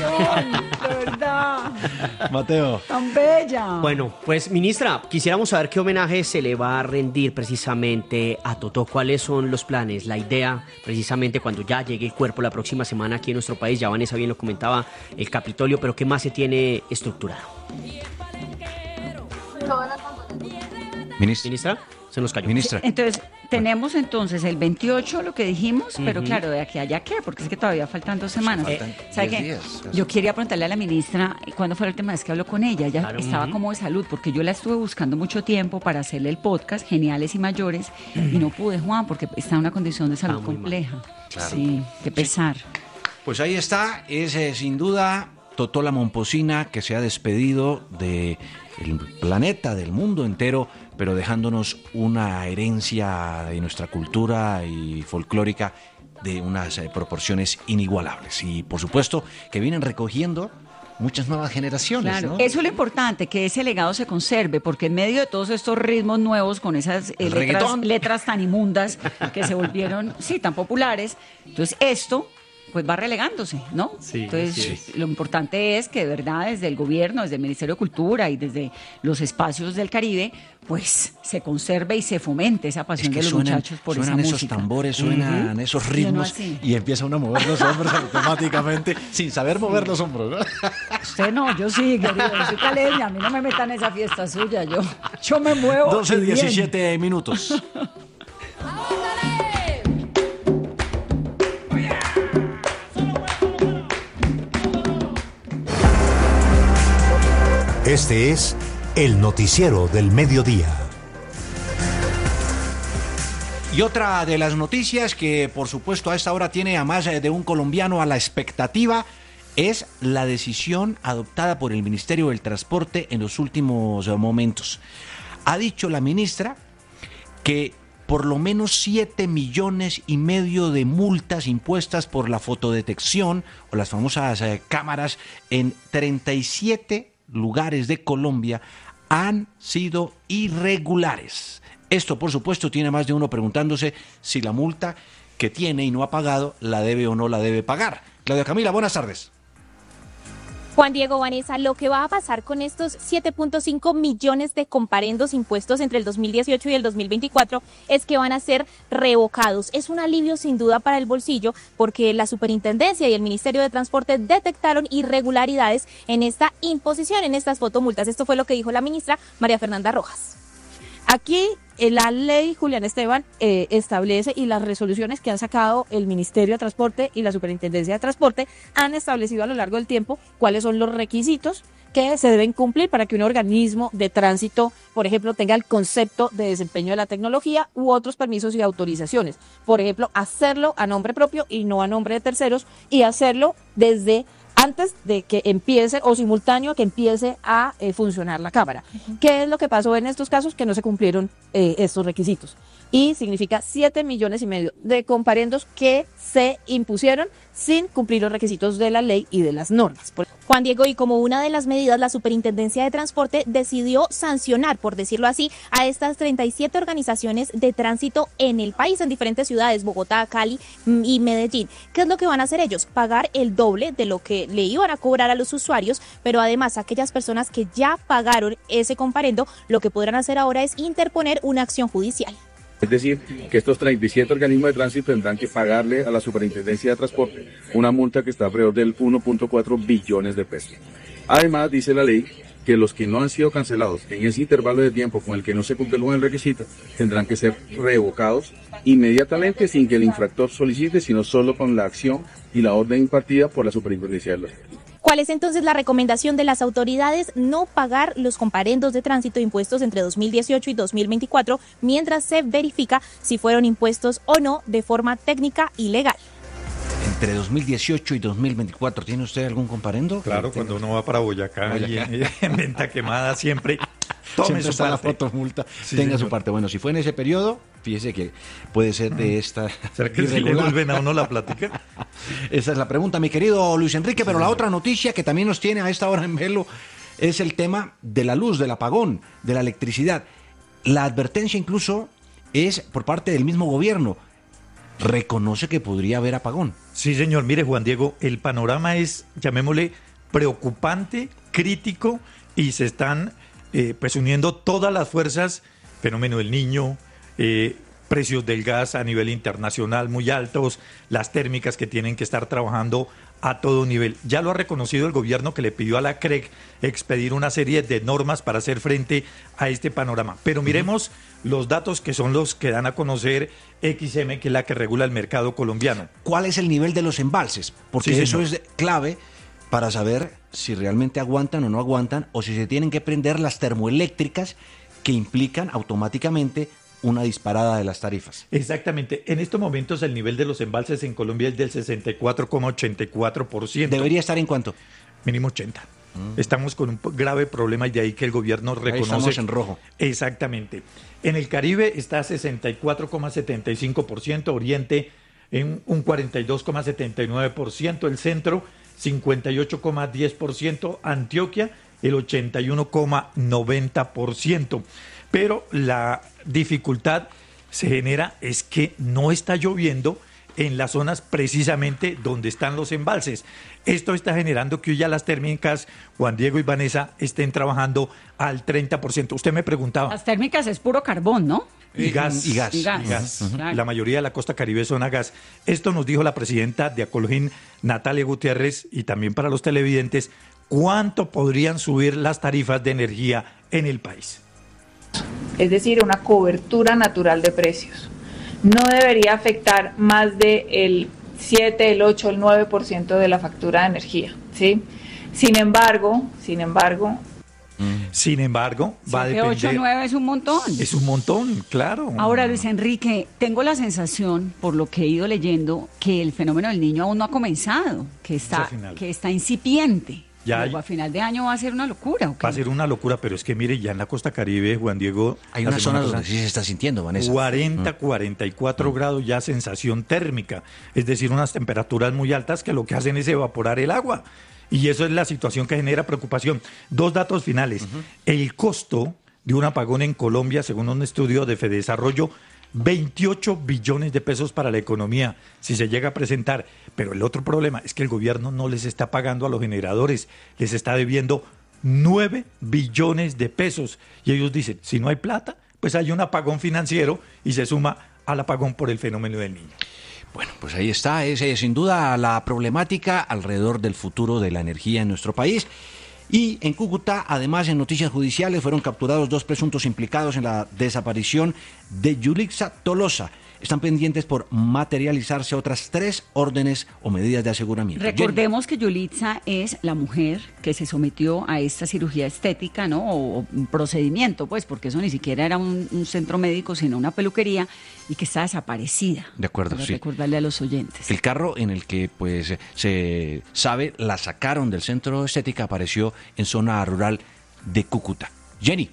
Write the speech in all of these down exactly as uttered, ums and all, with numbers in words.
canción, de verdad. Mateo. Tan bella. Bueno, pues ministra, quisiéramos saber qué homenaje se le va a rendir precisamente a Totó. ¿Cuáles son los planes, la idea, precisamente cuando ya llegue el cuerpo la próxima semana aquí en nuestro país? Ya Vanessa bien lo comentaba, el Capitolio, pero ¿qué más se tiene estructurado? Ministra. Ministra, se nos cayó. Ministra. Entonces, tenemos entonces el veintiocho, lo que dijimos, pero Ujú. claro, de aquí a allá qué, porque es que todavía faltan dos semanas. Faltan ¿Sabe diez qué? días, casi. Yo quería preguntarle a la ministra cuándo fue la última vez que habló con ella. Ella Claro, estaba ujú. como de salud, porque yo la estuve buscando mucho tiempo para hacerle el podcast, Geniales y Mayores, y no pude, Juan, porque está en una condición de salud Está muy mal. compleja. Claro. Sí, qué pesar. Pues ahí está, es eh, sin duda Totó la Momposina, que se ha despedido del planeta, del mundo entero, pero dejándonos una herencia de nuestra cultura y folclórica de unas eh, proporciones inigualables. Y por supuesto que vienen recogiendo muchas nuevas generaciones, Claro, ¿no? eso es lo importante, que ese legado se conserve, porque en medio de todos estos ritmos nuevos, con esas eh, El letras, reggaetón. letras tan inmundas que se volvieron, sí, tan populares, entonces esto pues va relegándose, ¿no? Sí, entonces sí. lo importante es que de verdad desde el gobierno, desde el Ministerio de Cultura y desde los espacios del Caribe, pues se conserve y se fomente esa Es pasión que de los suenan, muchachos por suenan esa esos música. tambores, suenan esos Y uno ritmos así. y empieza uno a mover los hombros automáticamente sin saber mover los hombros, ¿no? Usted no, yo sí, querido, yo soy caleña, a mí no me metan en esa fiesta suya, yo, yo me muevo. doce, y bien. diecisiete minutos. Este es el noticiero del mediodía. Y otra de las noticias que por supuesto a esta hora tiene a más de un colombiano a la expectativa es la decisión adoptada por el Ministerio del Transporte en los últimos momentos. Ha dicho la ministra que por lo menos siete millones y medio de multas impuestas por la fotodetección o las famosas eh, cámaras en treinta y siete lugares de Colombia han sido irregulares. Esto, por supuesto, tiene más de uno preguntándose si la multa que tiene y no ha pagado la debe o no la debe pagar. Claudia Camila, buenas tardes. Juan Diego, Vanessa, lo que va a pasar con estos siete punto cinco millones de comparendos impuestos entre el dos mil dieciocho y el dos mil veinticuatro es que van a ser revocados. Es un alivio sin duda para el bolsillo porque la Superintendencia y el Ministerio de Transporte detectaron irregularidades en esta imposición, en estas fotomultas. Esto fue lo que dijo la ministra María Fernanda Rojas. Aquí eh, la ley, Julián Esteban, eh, establece y las resoluciones que han sacado el Ministerio de Transporte y la Superintendencia de Transporte han establecido a lo largo del tiempo cuáles son los requisitos que se deben cumplir para que un organismo de tránsito, por ejemplo, tenga el concepto de desempeño de la tecnología u otros permisos y autorizaciones. Por ejemplo, hacerlo a nombre propio y no a nombre de terceros y hacerlo desde antes de que empiece o simultáneo a que empiece a eh, funcionar la cámara. Uh-huh. ¿Qué es lo que pasó en estos casos? Que no se cumplieron eh, estos requisitos. Y significa siete millones y medio de comparendos que se impusieron sin cumplir los requisitos de la ley y de las normas. Por... Juan Diego, y como una de las medidas, la Superintendencia de Transporte decidió sancionar, por decirlo así, a estas treinta y siete organizaciones de tránsito en el país, en diferentes ciudades, Bogotá, Cali y Medellín. ¿Qué es lo que van a hacer ellos? Pagar el doble de lo que le iban a cobrar a los usuarios, pero además aquellas personas que ya pagaron ese comparendo, lo que podrán hacer ahora es interponer una acción judicial. Es decir, que estos treinta y siete organismos de tránsito tendrán que pagarle a la Superintendencia de Transporte una multa que está alrededor del uno punto cuatro billones de pesos. Además, dice la ley que los que no han sido cancelados en ese intervalo de tiempo con el que no se cumple el requisito tendrán que ser revocados inmediatamente sin que el infractor solicite, sino solo con la acción y la orden impartida por la Superintendencia de Transporte. ¿Cuál es entonces la recomendación de las autoridades? No pagar los comparendos de tránsito impuestos entre dos mil dieciocho y dos mil veinticuatro mientras se verifica si fueron impuestos o no de forma técnica y legal. Entre dos mil dieciocho y dos mil veinticuatro, ¿tiene usted algún comparendo? Claro, cuando uno va para Boyacá, Boyacá. Y en, en venta quemada siempre tome siempre su está parte. La fotomulta, sí, tenga señor. su parte. Bueno, si fue en ese periodo, fíjese que puede ser de esta. ¿Será que si le vuelven a uno la plática? Esa es la pregunta, mi querido Luis Enrique, pero sí, la otra noticia que también nos tiene a esta hora en velo es el tema de la luz, del apagón, de la electricidad. La advertencia incluso es por parte del mismo gobierno. reconoce que podría haber apagón. Sí, señor. Mire, Juan Diego, el panorama es, llamémosle, preocupante, crítico, y se están eh, pues uniendo todas las fuerzas, fenómeno del Niño, eh, precios del gas a nivel internacional muy altos, las térmicas que tienen que estar trabajando a todo nivel. Ya lo ha reconocido el gobierno, que le pidió a la C R E C expedir una serie de normas para hacer frente a este panorama. Pero miremos uh-huh. los datos que son los que dan a conocer X M, que es la que regula el mercado colombiano. ¿Cuál es el nivel de los embalses? Porque sí, eso es clave para saber si realmente aguantan o no aguantan, o si se tienen que prender las termoeléctricas que implican automáticamente una disparada de las tarifas. Exactamente. En estos momentos el nivel de los embalses en Colombia es del sesenta y cuatro coma ochenta y cuatro por ciento. ¿Debería estar en cuánto? Mínimo ochenta. Mm. Estamos con un grave problema, y de ahí que el gobierno reconoce. Ahí estamos en rojo. Exactamente. En el Caribe está a sesenta y cuatro coma setenta y cinco por ciento, Oriente en un cuarenta y dos coma setenta y nueve por ciento, el Centro cincuenta y ocho coma diez por ciento, Antioquia el ochenta y uno coma noventa por ciento. Pero la dificultad se genera es que no está lloviendo en las zonas precisamente donde están los embalses. Esto está generando que hoy ya las térmicas, Juan Diego y Vanessa, estén trabajando al treinta por ciento. Usted me preguntaba. Las térmicas es puro carbón, ¿no? Y gas. Y gas. Y gas. Y gas. Uh-huh. Claro. La mayoría de la costa caribe son a gas. Esto nos dijo la presidenta de Acologín, Natalia Gutiérrez, y también para los televidentes, ¿cuánto podrían subir las tarifas de energía en el país? Es decir, una cobertura natural de precios. No debería afectar más del siete, el ocho, el nueve por ciento de la factura de energía, ¿sí? Sin embargo, sin embargo... Sin embargo, va a depender... ocho, nueve es un montón. Es un montón, claro. Ahora, Luis Enrique, tengo la sensación, por lo que he ido leyendo, que el fenómeno del Niño aún no ha comenzado, que está, que está incipiente. Ya hay, a final de año va a ser una locura. ¿O qué? Va a ser una locura, pero es que mire, ya en la costa caribe, Juan Diego... Hay una zona donde sí se está sintiendo, Vanessa. cuarenta, cuarenta y cuatro mm. grados ya sensación térmica, es decir, unas temperaturas muy altas que lo que hacen es evaporar el agua. Y eso es la situación que genera preocupación. Dos datos finales. Uh-huh. El costo de un apagón en Colombia, según un estudio de Fedesarrollo, veintiocho billones de pesos para la economía, si se llega a presentar. Pero el otro problema es que el gobierno no les está pagando a los generadores, les está debiendo nueve billones de pesos. Y ellos dicen, si no hay plata, pues hay un apagón financiero y se suma al apagón por el fenómeno del Niño. Bueno, pues ahí está, es eh, sin duda la problemática alrededor del futuro de la energía en nuestro país. Y en Cúcuta, además, en noticias judiciales, fueron capturados dos presuntos implicados en la desaparición de Yulixa Tolosa. Están pendientes por materializarse otras tres órdenes o medidas de aseguramiento. Recordemos Jenny. que Yulitza es la mujer que se sometió a esta cirugía estética, ¿no? O, o un procedimiento, pues, porque eso ni siquiera era un, un centro médico, sino una peluquería, y que está desaparecida. De acuerdo, para sí. recordarle a los oyentes. El carro en el que, pues, se sabe, la sacaron del centro de estética, apareció en zona rural de Cúcuta. Jenny.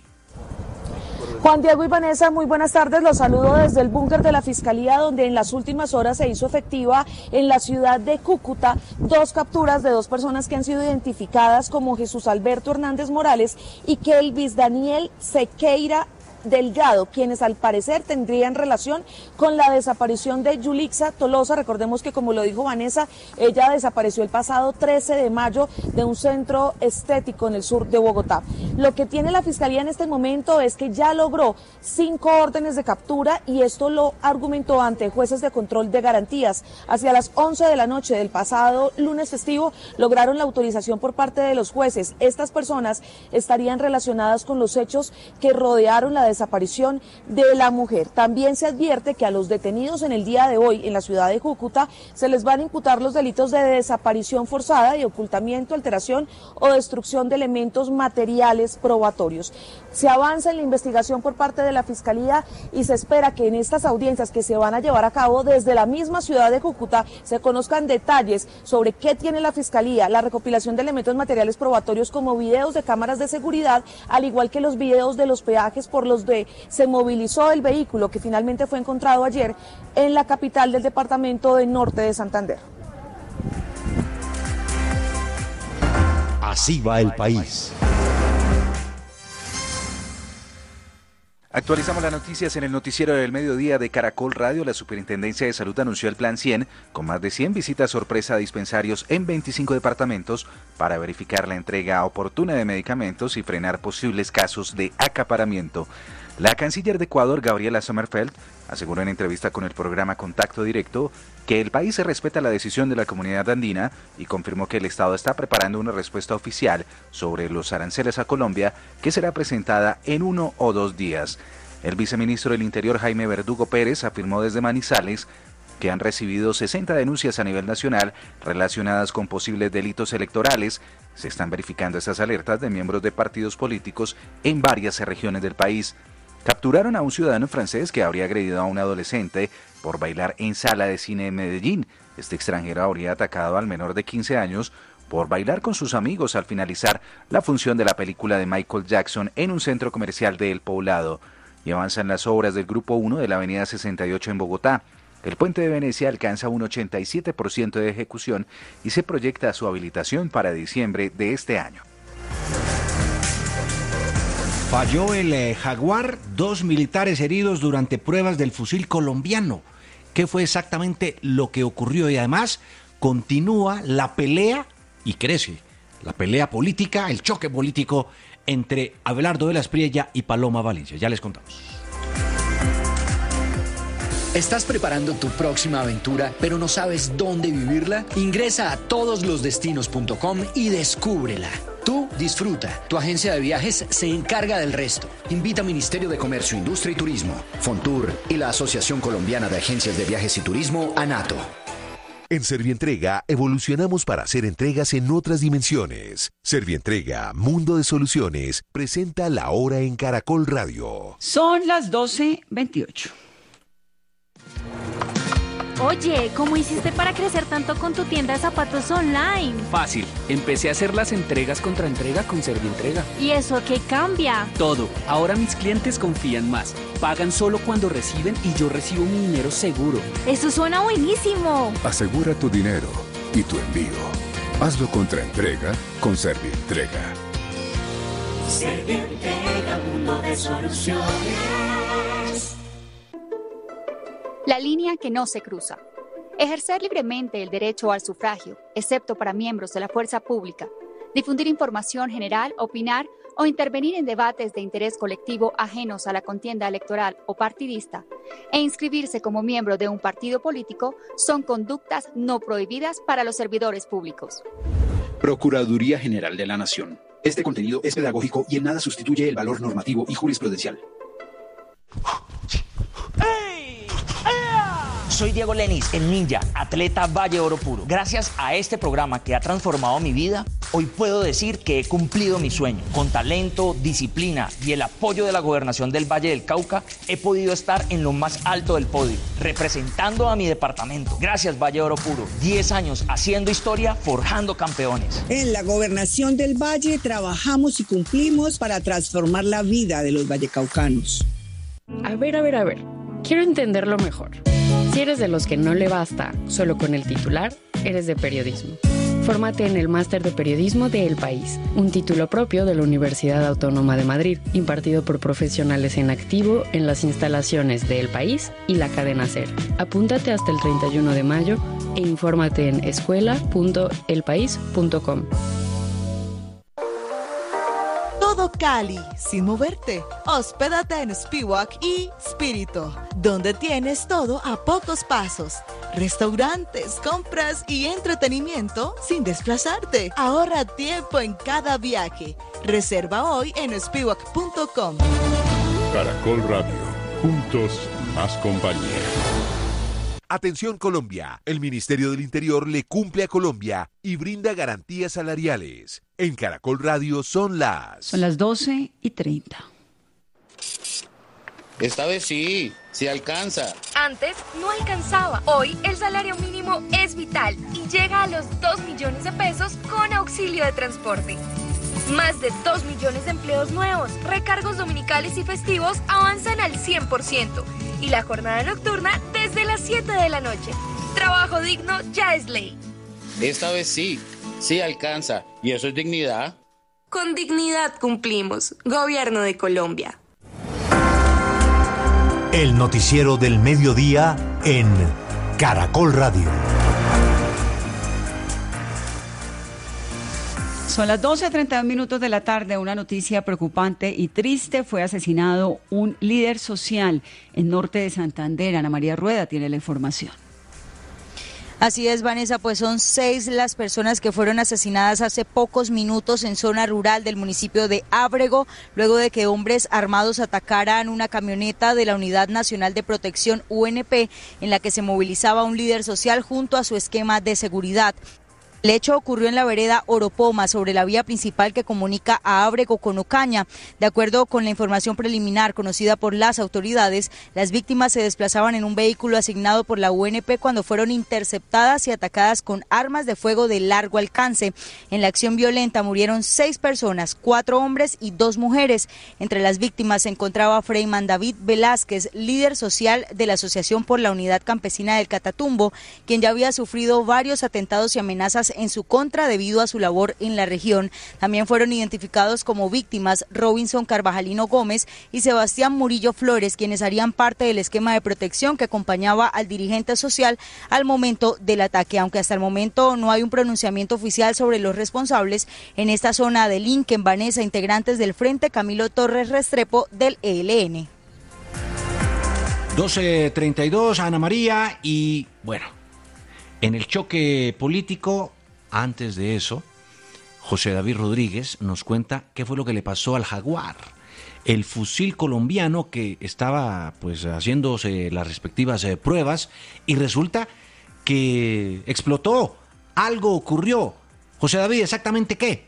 Juan Diego y Vanessa, muy buenas tardes. Los saludo desde el búnker de la Fiscalía, donde en las últimas horas se hizo efectiva en la ciudad de Cúcuta dos capturas de dos personas que han sido identificadas como Jesús Alberto Hernández Morales y Kelvis Daniel Sequeira Delgado, quienes al parecer tendrían relación con la desaparición de Yulixa Tolosa. Recordemos que, como lo dijo Vanessa, ella desapareció el pasado trece de mayo de un centro estético en el sur de Bogotá. Lo que tiene la Fiscalía en este momento es que ya logró cinco órdenes de captura, y esto lo argumentó ante jueces de control de garantías. Hacia las once de la noche del pasado lunes festivo lograron la autorización por parte de los jueces. Estas personas estarían relacionadas con los hechos que rodearon la desaparición de la mujer. También se advierte que a los detenidos en el día de hoy en la ciudad de Cúcuta se les van a imputar los delitos de desaparición forzada y ocultamiento, alteración o destrucción de elementos materiales probatorios. Se avanza en la investigación por parte de la Fiscalía y se espera que en estas audiencias que se van a llevar a cabo desde la misma ciudad de Cúcuta se conozcan detalles sobre qué tiene la Fiscalía, la recopilación de elementos materiales probatorios como videos de cámaras de seguridad, al igual que los videos de los peajes por los de se movilizó el vehículo que finalmente fue encontrado ayer en la capital del departamento de Norte de Santander. Así va el país. Actualizamos las noticias en el noticiero del mediodía de Caracol Radio. La Superintendencia de Salud anunció el Plan cien, con más de cien visitas sorpresa a dispensarios en veinticinco departamentos para verificar la entrega oportuna de medicamentos y frenar posibles casos de acaparamiento. La canciller de Ecuador, Gabriela Sommerfeld, aseguró en entrevista con el programa Contacto Directo que el país respeta la decisión de la comunidad andina y confirmó que el Estado está preparando una respuesta oficial sobre los aranceles a Colombia que será presentada en uno o dos días. El viceministro del Interior, Jaime Verdugo Pérez, afirmó desde Manizales que han recibido sesenta denuncias a nivel nacional relacionadas con posibles delitos electorales. Se están verificando estas alertas de miembros de partidos políticos en varias regiones del país. Capturaron a un ciudadano francés que habría agredido a un adolescente por bailar en sala de cine en Medellín. Este extranjero habría atacado al menor de quince años por bailar con sus amigos al finalizar la función de la película de Michael Jackson en un centro comercial de El Poblado. Y avanzan las obras del Grupo uno de la Avenida sesenta y ocho en Bogotá. El puente de Venecia alcanza un ochenta y siete por ciento de ejecución y se proyecta su habilitación para diciembre de este año. Falló el eh, Jaguar, dos militares heridos durante pruebas del fusil colombiano. ¿Qué fue exactamente lo que ocurrió? Y además continúa la pelea, y crece, la pelea política, el choque político entre Abelardo de la Espriella y Paloma Valencia. Ya les contamos. ¿Estás preparando tu próxima aventura, pero no sabes dónde vivirla? Ingresa a todos los destinos punto com y descúbrela. Tú disfruta. Tu agencia de viajes se encarga del resto. Invita a Ministerio de Comercio, Industria y Turismo, Fontur y la Asociación Colombiana de Agencias de Viajes y Turismo, ANATO. En Servientrega evolucionamos para hacer entregas en otras dimensiones. Servientrega, Mundo de Soluciones, presenta La Hora en Caracol Radio. Son las doce veintiocho. Oye, ¿cómo hiciste para crecer tanto con tu tienda de zapatos online? Fácil, empecé a hacer las entregas contra entrega con Servientrega. ¿Y eso qué cambia? Todo, ahora mis clientes confían más, pagan solo cuando reciben y yo recibo mi dinero seguro. ¡Eso suena buenísimo! Asegura tu dinero y tu envío. Hazlo contra entrega con Servientrega. Servientrega, mundo de soluciones. La línea que no se cruza. Ejercer libremente el derecho al sufragio, excepto para miembros de la fuerza pública. Difundir información general, opinar o intervenir en debates de interés colectivo ajenos a la contienda electoral o partidista. E inscribirse como miembro de un partido político son conductas no prohibidas para los servidores públicos. Procuraduría General de la Nación. Este contenido es pedagógico y en nada sustituye el valor normativo y jurisprudencial. Soy Diego Lenis, el ninja, atleta Valle Oro Puro. Gracias a este programa que ha transformado mi vida, hoy puedo decir que he cumplido mi sueño. Con talento, disciplina y el apoyo de la Gobernación del Valle del Cauca, he podido estar en lo más alto del podio, representando a mi departamento. Gracias, Valle Oro Puro. diez años haciendo historia, forjando campeones. En la Gobernación del Valle trabajamos y cumplimos para transformar la vida de los vallecaucanos. A ver, a ver, a ver. Quiero entenderlo mejor. Si eres de los que no le basta solo con el titular, eres de periodismo. Fórmate en el Máster de Periodismo de El País, un título propio de la Universidad Autónoma de Madrid, impartido por profesionales en activo en las instalaciones de El País y la cadena SER. Apúntate hasta el treinta y uno de mayo e infórmate en escuela punto el país punto com. Todo Cali, sin moverte. Hospédate en Spiwak y Spirito, donde tienes todo a pocos pasos. Restaurantes, compras y entretenimiento sin desplazarte. Ahorra tiempo en cada viaje. Reserva hoy en spiwak punto com. Caracol Radio, juntos más compañía. Atención Colombia, el Ministerio del Interior le cumple a Colombia y brinda garantías salariales. En Caracol Radio son las... Son las doce y treinta. Esta vez sí, sí alcanza. Antes no alcanzaba. Hoy el salario mínimo es vital y llega a los dos millones de pesos con auxilio de transporte. Más de dos millones de empleos nuevos, recargos dominicales y festivos avanzan al cien por ciento. Y la jornada nocturna desde las siete de la noche. Trabajo digno ya es ley. Esta vez sí, sí alcanza. ¿Y eso es dignidad? Con dignidad cumplimos. Gobierno de Colombia. El noticiero del mediodía en Caracol Radio. Son las doce treinta y un minutos de la tarde. Una noticia preocupante y triste. Fue asesinado un líder social en norte de Santander. Ana María Rueda tiene la información. Así es, Vanessa, pues son seis las personas que fueron asesinadas hace pocos minutos en zona rural del municipio de Ábrego, luego de que hombres armados atacaran una camioneta de la Unidad Nacional de Protección U N P, en la que se movilizaba un líder social junto a su esquema de seguridad. El hecho ocurrió en la vereda Oropoma, sobre la vía principal que comunica a Ábrego con Ocaña. De acuerdo con la información preliminar conocida por las autoridades, las víctimas se desplazaban en un vehículo asignado por la U N P cuando fueron interceptadas y atacadas con armas de fuego de largo alcance. En la acción violenta murieron seis personas, cuatro hombres y dos mujeres. Entre las víctimas se encontraba Freyman David Velázquez, líder social de la Asociación por la Unidad Campesina del Catatumbo, quien ya había sufrido varios atentados y amenazas en su contra debido a su labor en la región. También fueron identificados como víctimas Robinson Carvajalino Gómez y Sebastián Murillo Flores, quienes harían parte del esquema de protección que acompañaba al dirigente social al momento del ataque, aunque hasta el momento no hay un pronunciamiento oficial sobre los responsables. En esta zona de Lincoln, Vanessa, integrantes del Frente Camilo Torres Restrepo del E L N. doce treinta y dos, Ana María, y bueno, en el choque político, antes de eso, José David Rodríguez nos cuenta qué fue lo que le pasó al Jaguar, el fusil colombiano que estaba pues haciéndose las respectivas eh, pruebas, y resulta que explotó, algo ocurrió. José David, ¿exactamente qué?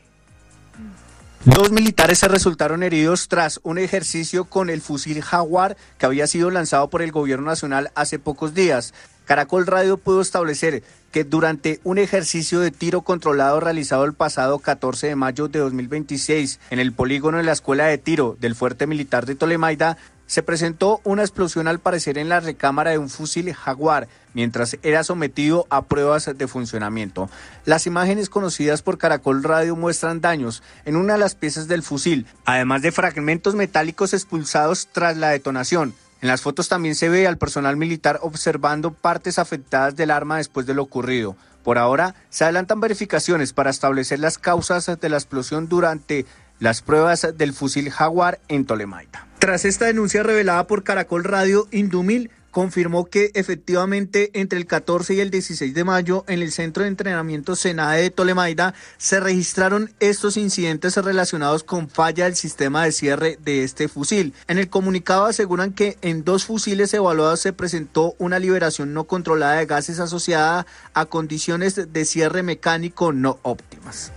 Dos militares se resultaron heridos tras un ejercicio con el fusil Jaguar que había sido lanzado por el gobierno nacional hace pocos días. Caracol Radio pudo establecer que durante un ejercicio de tiro controlado realizado el pasado catorce de mayo de dos mil veintiséis en el polígono de la Escuela de Tiro del Fuerte Militar de Tolemaida, se presentó una explosión al parecer en la recámara de un fusil Jaguar, mientras era sometido a pruebas de funcionamiento. Las imágenes conocidas por Caracol Radio muestran daños en una de las piezas del fusil, además de fragmentos metálicos expulsados tras la detonación. En las fotos también se ve al personal militar observando partes afectadas del arma después de lo ocurrido. Por ahora, se adelantan verificaciones para establecer las causas de la explosión durante las pruebas del fusil Jaguar en Tolemaida. Tras esta denuncia revelada por Caracol Radio, Indumil confirmó que efectivamente entre el catorce y el dieciséis de mayo en el Centro de Entrenamiento SENADE de Tolemaida se registraron estos incidentes relacionados con falla del sistema de cierre de este fusil. En el comunicado aseguran que en dos fusiles evaluados se presentó una liberación no controlada de gases asociada a condiciones de cierre mecánico no óptimas.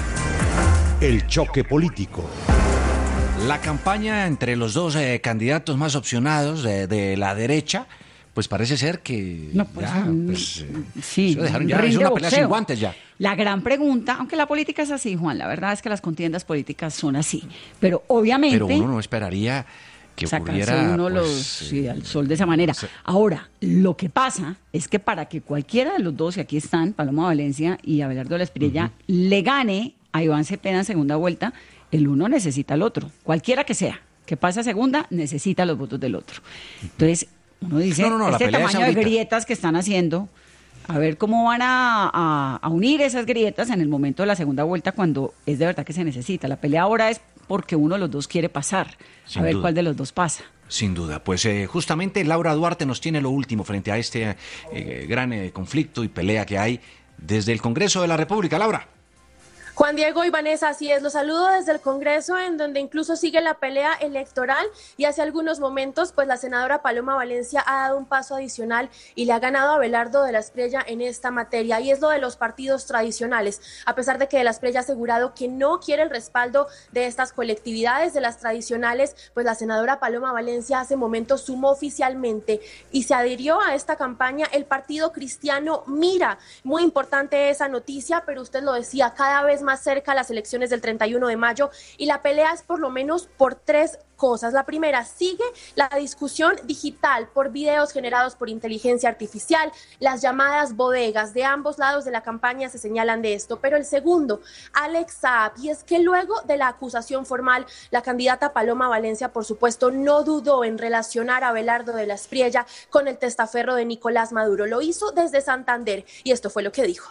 El choque político. La campaña entre los dos eh, candidatos más opcionados de, de la derecha, pues parece ser que no, pues, ya, pues, eh, sí, se dejaron ya, es una pelea sin guantes ya. La gran pregunta, aunque la política es así, Juan, la verdad es que las contiendas políticas son así, pero obviamente... Pero uno no esperaría que ocurriera uno pues, los, sí, al sol de esa manera. Sí. Ahora, lo que pasa es que para que cualquiera de los dos, y aquí están, Paloma Valencia y Abelardo de la Espriella, uh-huh. le gane a Iván Cepeda en segunda vuelta, el uno necesita al otro, cualquiera que sea, que pase a segunda, necesita los votos del otro. Entonces, uno dice, no, no, no, este tamaño de grietas que están haciendo, a ver cómo van a, a, a unir esas grietas en el momento de la segunda vuelta, cuando es de verdad que se necesita. La pelea ahora es porque uno de los dos quiere pasar, Sin a ver duda. cuál de los dos pasa. Sin duda, pues eh, justamente Laura Duarte nos tiene lo último frente a este eh, gran eh, conflicto y pelea que hay desde el Congreso de la República. Laura. Juan Diego y Vanessa, así es, los saludo desde el Congreso, en donde incluso sigue la pelea electoral, y hace algunos momentos pues la senadora Paloma Valencia ha dado un paso adicional y le ha ganado a Abelardo de la Espriella en esta materia, y es lo de los partidos tradicionales. A pesar de que de la Espriella ha asegurado que no quiere el respaldo de estas colectividades, de las tradicionales, pues la senadora Paloma Valencia hace momentos sumó oficialmente y se adhirió a esta campaña el Partido Cristiano Mira. Muy importante esa noticia, pero usted lo decía, cada vez más cerca las elecciones del treinta y uno de mayo y la pelea es por lo menos por tres cosas. La primera, sigue la discusión digital por videos generados por inteligencia artificial, las llamadas bodegas. De ambos lados de la campaña se señalan de esto. Pero el segundo, Alex Saab, y es que luego de la acusación formal, la candidata Paloma Valencia, por supuesto, no dudó en relacionar a Abelardo de la Espriella con el testaferro de Nicolás Maduro. Lo hizo desde Santander y esto fue lo que dijo.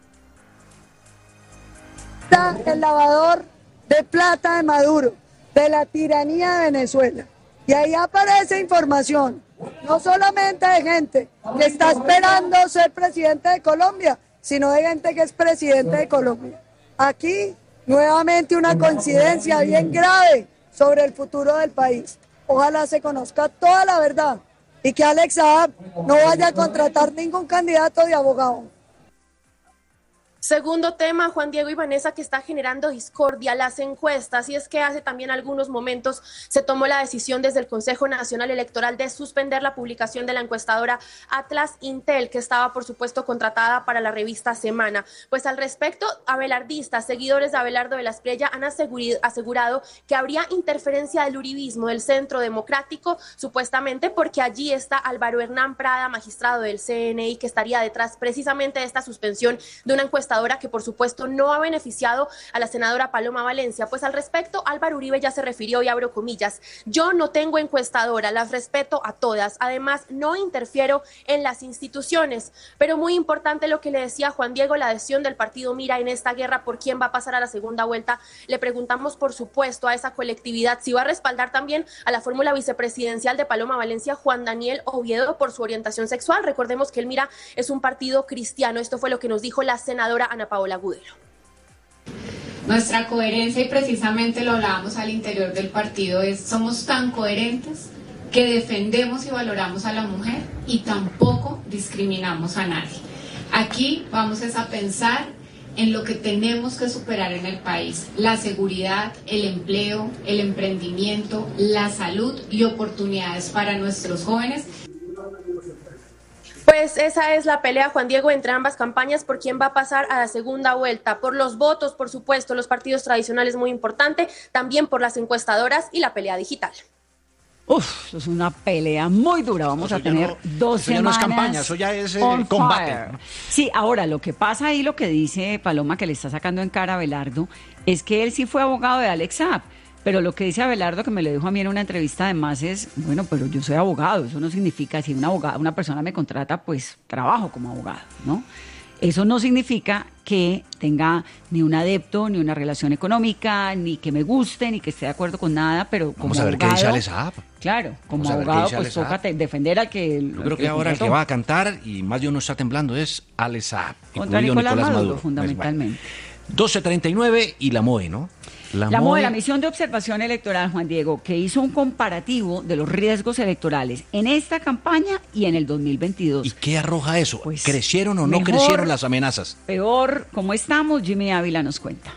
El lavador de plata de Maduro, de la tiranía de Venezuela. Y ahí aparece información, no solamente de gente que está esperando ser presidente de Colombia, sino de gente que es presidente de Colombia. Aquí, nuevamente una coincidencia bien grave sobre el futuro del país. Ojalá se conozca toda la verdad y que Alex Saab no vaya a contratar ningún candidato de abogado. Segundo tema, Juan Diego y Vanessa, que está generando discordia, las encuestas, y es que hace también algunos momentos se tomó la decisión desde el Consejo Nacional Electoral de suspender la publicación de la encuestadora Atlas Intel, que estaba por supuesto contratada para la revista Semana. Pues al respecto, abelardistas, seguidores de Abelardo de la Espriella han asegurado que habría interferencia del uribismo, del Centro Democrático, supuestamente porque allí está Álvaro Hernán Prada, magistrado del C N I, que estaría detrás precisamente de esta suspensión de una encuesta que por supuesto no ha beneficiado a la senadora Paloma Valencia. Pues al respecto, Álvaro Uribe ya se refirió y abro comillas: yo no tengo encuestadora, las respeto a todas, además no interfiero en las instituciones. Pero muy importante lo que le decía Juan Diego, la adhesión del partido Mira en esta guerra por quién va a pasar a la segunda vuelta. Le preguntamos por supuesto a esa colectividad si va a respaldar también a la fórmula vicepresidencial de Paloma Valencia, Juan Daniel Oviedo, por su orientación sexual. Recordemos que el Mira es un partido cristiano. Esto fue lo que nos dijo la senadora Ana Paola Agudelo. Nuestra coherencia, y precisamente lo hablábamos al interior del partido, es somos tan coherentes que defendemos y valoramos a la mujer y tampoco discriminamos a nadie. Aquí vamos a pensar en lo que tenemos que superar en el país: la seguridad, el empleo, el emprendimiento, la salud y oportunidades para nuestros jóvenes. Pues esa es la pelea, Juan Diego, entre ambas campañas por quién va a pasar a la segunda vuelta. Por los votos, por supuesto, los partidos tradicionales, muy importante, también por las encuestadoras y la pelea digital. Uf, eso es una pelea muy dura. Vamos eso a tener no, dos eso semanas. Ya no es campaña, eso ya es eh, combate. Fire. Sí, ahora lo que pasa ahí, lo que dice Paloma, que le está sacando en cara a Abelardo, es que él sí fue abogado de Alex Saab. Pero lo que dice Abelardo, que me lo dijo a mí en una entrevista además, es, bueno, pero yo soy abogado, eso no significa, si una abogada, una persona me contrata, pues trabajo como abogado, ¿no? Eso no significa que tenga ni un adepto, ni una relación económica, ni que me guste, ni que esté de acuerdo con nada, pero como Vamos a ver abogado, qué dice Alex Saab. Claro, como Vamos abogado, pues toca te, defender al que... Yo creo que ahora el que va a cantar, y más de uno está temblando, es Alex Saab. Contra Nicolás, Nicolás Maduro, Maduro, fundamentalmente. doce treinta y nueve y la M O E, ¿no? La, la M O E, la Misión de Observación Electoral, Juan Diego, que hizo un comparativo de los riesgos electorales en esta campaña y en el dos mil veintidós. ¿Y qué arroja eso? Pues, ¿Crecieron o no mejor, crecieron las amenazas? Peor, ¿cómo estamos? Jimmy Ávila nos cuenta.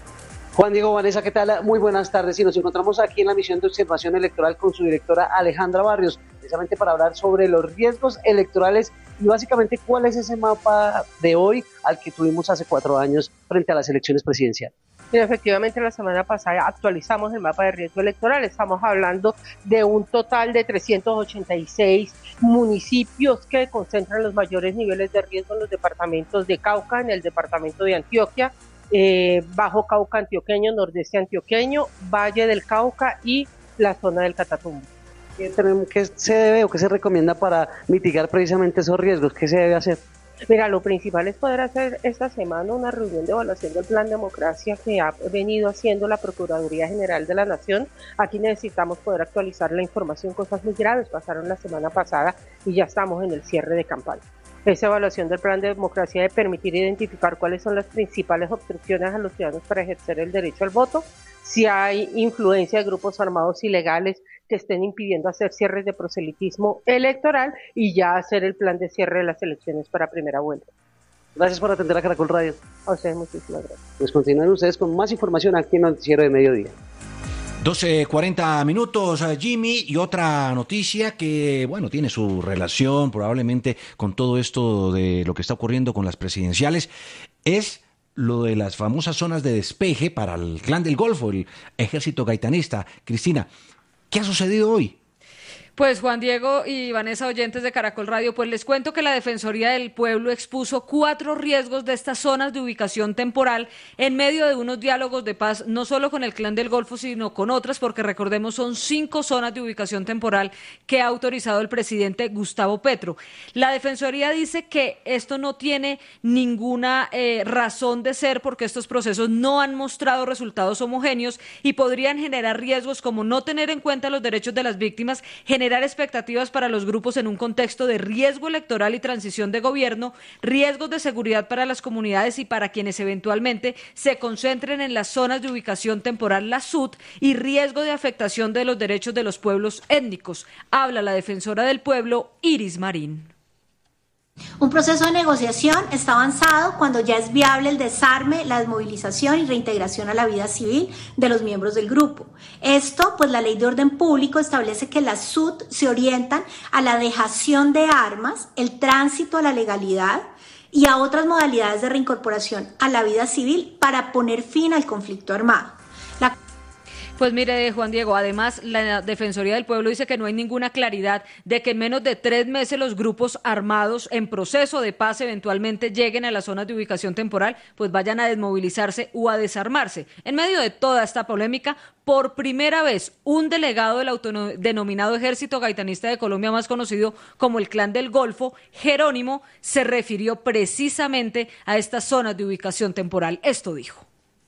Juan Diego, Vanessa, ¿qué tal? Muy buenas tardes. Y nos encontramos aquí en la Misión de Observación Electoral con su directora Alejandra Barrios, precisamente para hablar sobre los riesgos electorales y básicamente cuál es ese mapa de hoy al que tuvimos hace cuatro años frente a las elecciones presidenciales. Y efectivamente, la semana pasada actualizamos el mapa de riesgo electoral. Estamos hablando de un total de trescientos ochenta y seis municipios que concentran los mayores niveles de riesgo en los departamentos de Cauca, en el departamento de Antioquia, eh, Bajo Cauca antioqueño, Nordeste antioqueño, Valle del Cauca y la zona del Catatumbo. ¿Qué, tenemos, ¿Qué se debe o qué se recomienda para mitigar precisamente esos riesgos? ¿Qué se debe hacer? Mira, lo principal es poder hacer esta semana una reunión de evaluación del Plan Democracia que ha venido haciendo la Procuraduría General de la Nación. Aquí necesitamos poder actualizar la información. Cosas muy graves pasaron la semana pasada y ya estamos en el cierre de campaña. Esa evaluación del Plan de Democracia debe permitir identificar cuáles son las principales obstrucciones a los ciudadanos para ejercer el derecho al voto, si hay influencia de grupos armados ilegales que estén impidiendo hacer cierres de proselitismo electoral y ya hacer el plan de cierre de las elecciones para primera vuelta. Gracias por atender a Caracol Radio. A ustedes muchísimas gracias. Pues continúen ustedes con más información aquí en el Noticiero de Mediodía. doce cuarenta minutos, Jimmy, y otra noticia que, bueno, tiene su relación probablemente con todo esto de lo que está ocurriendo con las presidenciales, es lo de las famosas zonas de despeje para el Clan del Golfo, el ejército gaitanista. Cristina, ¿qué ha sucedido hoy? Pues Juan Diego y Vanessa, oyentes de Caracol Radio, pues les cuento que la Defensoría del Pueblo expuso cuatro riesgos de estas zonas de ubicación temporal en medio de unos diálogos de paz, no solo con el Clan del Golfo, sino con otras, porque recordemos son cinco zonas de ubicación temporal que ha autorizado el presidente Gustavo Petro. La Defensoría dice que esto no tiene ninguna eh, razón de ser porque estos procesos no han mostrado resultados homogéneos y podrían generar riesgos como no tener en cuenta los derechos de las víctimas, generar generar expectativas para los grupos en un contexto de riesgo electoral y transición de gobierno, riesgos de seguridad para las comunidades y para quienes eventualmente se concentren en las zonas de ubicación temporal, la S U T, y riesgo de afectación de los derechos de los pueblos étnicos. Habla la defensora del pueblo, Iris Marín. Un proceso de negociación está avanzado cuando ya es viable el desarme, la desmovilización y reintegración a la vida civil de los miembros del grupo. Esto, pues la Ley de Orden Público establece que las S U T se orientan a la dejación de armas, el tránsito a la legalidad y a otras modalidades de reincorporación a la vida civil para poner fin al conflicto armado. La Pues mire, Juan Diego, además la Defensoría del Pueblo dice que no hay ninguna claridad de que en menos de tres meses los grupos armados en proceso de paz eventualmente lleguen a las zonas de ubicación temporal, pues vayan a desmovilizarse o a desarmarse. En medio de toda esta polémica, por primera vez, un delegado del autodenominado Ejército Gaitanista de Colombia, más conocido como el Clan del Golfo, Jerónimo, se refirió precisamente a estas zonas de ubicación temporal. Esto dijo.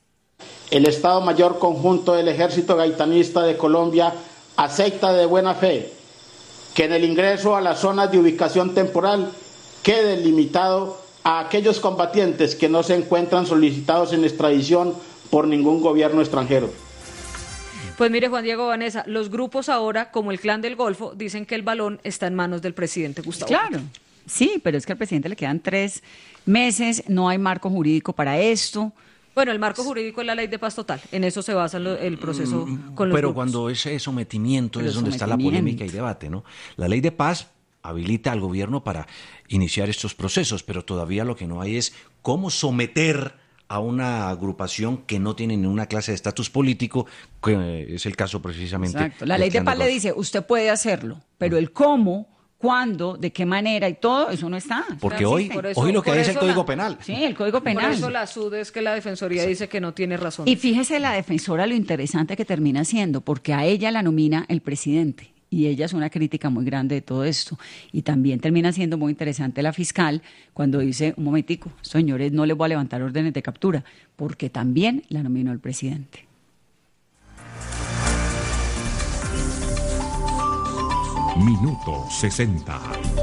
El Estado Mayor Conjunto del Ejército Gaitanista de Colombia acepta de buena fe que en el ingreso a las zonas de ubicación temporal quede limitado a aquellos combatientes que no se encuentran solicitados en extradición por ningún gobierno extranjero. Pues mire, Juan Diego, Vanessa, los grupos ahora, como el Clan del Golfo, dicen que el balón está en manos del presidente Gustavo. Claro, sí, pero es que al presidente le quedan tres meses, no hay marco jurídico para esto. Bueno, el marco jurídico es la ley de paz total, en eso se basa lo, el proceso con los Pero grupos. cuando ese sometimiento Pero es donde está la sometimiento. polémica y debate, ¿no? La ley de paz habilita al gobierno para iniciar estos procesos, pero todavía lo que no hay es cómo someter a una agrupación que no tiene ninguna clase de estatus político, que es el caso precisamente. Exacto. La del ley de Clan paz le Golfo. dice, usted puede hacerlo, pero el cómo, cuándo, de qué manera y todo, eso no está. Porque No hoy, existe. eso- hoy lo que por hay es el eso Código la- Penal. Sí, el Código Por Penal. eso la S U D es que la Defensoría dice que no tiene razón. Y fíjese la defensora lo interesante que termina siendo, porque a ella la nomina el presidente. Y ella es una crítica muy grande de todo esto. Y también termina siendo muy interesante la fiscal cuando dice, un momentico, señores, no les voy a levantar órdenes de captura, porque también la nominó el presidente. Minuto sesenta.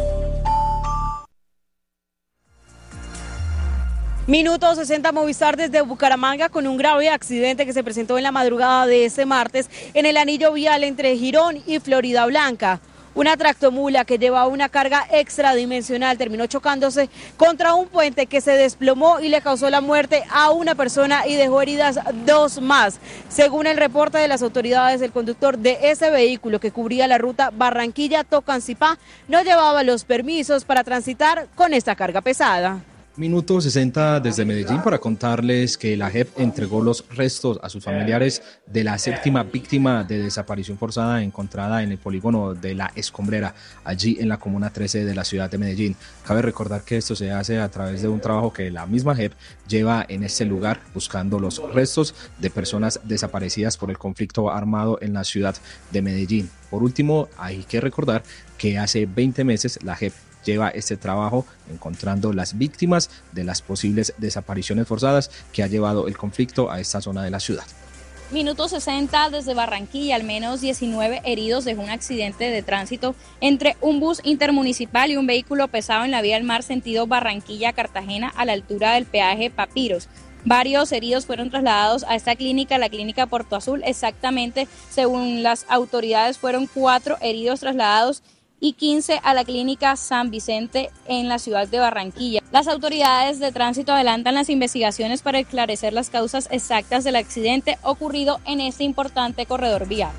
Minuto sesenta, Movistar desde Bucaramanga con un grave accidente que se presentó en la madrugada de este martes en el anillo vial entre Girón y Florida Blanca. Una tractomula que llevaba una carga extradimensional terminó chocándose contra un puente que se desplomó y le causó la muerte a una persona y dejó heridas dos más. Según el reporte de las autoridades, el conductor de ese vehículo que cubría la ruta Barranquilla-Tocancipá no llevaba los permisos para transitar con esta carga pesada. Minuto sesenta desde Medellín para contarles que la J E P entregó los restos a sus familiares de la séptima víctima de desaparición forzada encontrada en el polígono de La Escombrera, allí en la comuna trece de la ciudad de Medellín. Cabe recordar que esto se hace a través de un trabajo que la misma J E P lleva en este lugar buscando los restos de personas desaparecidas por el conflicto armado en la ciudad de Medellín. Por último, hay que recordar que hace veinte meses la J E P lleva este trabajo encontrando las víctimas de las posibles desapariciones forzadas que ha llevado el conflicto a esta zona de la ciudad. Minuto sesenta desde Barranquilla, al menos diecinueve heridos dejó un accidente de tránsito entre un bus intermunicipal y un vehículo pesado en la vía del mar sentido Barranquilla-Cartagena a la altura del peaje Papiros. Varios heridos fueron trasladados a esta clínica, la clínica Puerto Azul. Exactamente, según las autoridades, fueron cuatro heridos trasladados y quince a la clínica San Vicente en la ciudad de Barranquilla. Las autoridades de tránsito adelantan las investigaciones para esclarecer las causas exactas del accidente ocurrido en este importante corredor vial.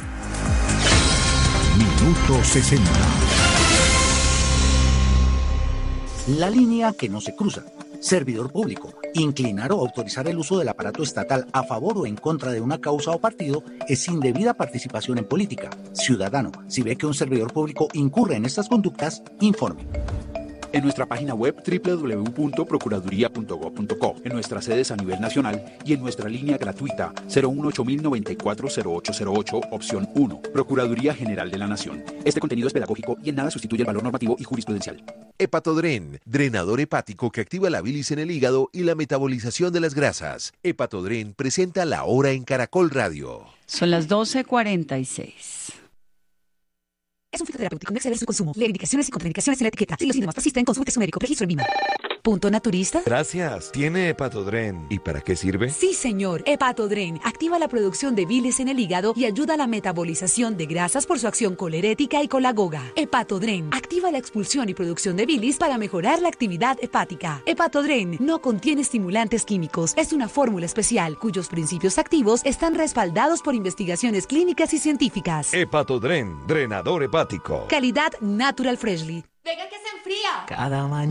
Minuto sesenta. La línea que no se cruza. Servidor público, Inclinar o autorizar el uso del aparato estatal a favor o en contra de una causa o partido es indebida participación en política. Ciudadano, si ve que un servidor público incurre en estas conductas, informe. En nuestra página web doble u doble u doble u punto procuraduría punto gob punto co, en nuestras sedes a nivel nacional y en nuestra línea gratuita cero uno ocho mil noventa y cuatro cero ocho cero ocho, opción uno, Procuraduría General de la Nación. Este contenido es pedagógico y en nada sustituye el valor normativo y jurisprudencial. Hepatodren, drenador hepático que activa la bilis en el hígado y la metabolización de las grasas. Hepatodren presenta La Hora en Caracol Radio. Son las doce cuarenta y seis. Es un fitoterapéutico, no exceder su consumo. Lee indicaciones y contraindicaciones en la etiqueta. Si los síntomas persisten, consulte a su médico. Registro en VIMA. ¿Punto naturista? Gracias. ¿Tiene Hepatodren? ¿Y para qué sirve? Sí, señor. Hepatodren activa la producción de bilis en el hígado y ayuda a la metabolización de grasas por su acción colerética y colagoga. Hepatodren activa la expulsión y producción de bilis para mejorar la actividad hepática. Hepatodren no contiene estimulantes químicos. Es una fórmula especial cuyos principios activos están respaldados por investigaciones clínicas y científicas. Hepatodren, drenador hepático. Calidad Natural Freshly. Venga que se enfría. Cada mañana.